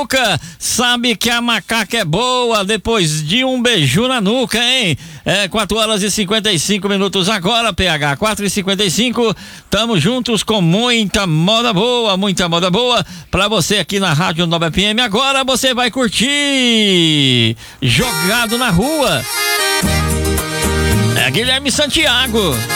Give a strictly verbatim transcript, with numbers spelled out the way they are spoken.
Sabe que a macaca é boa depois de um beijo na nuca, hein? É quatro horas e cinquenta e cinco minutos agora, P H, quatro e cinquenta e cinco. Tamo juntos com muita moda boa, muita moda boa pra você aqui na Rádio nove F M. Agora você vai curtir Jogado na Rua. É Guilherme Santiago.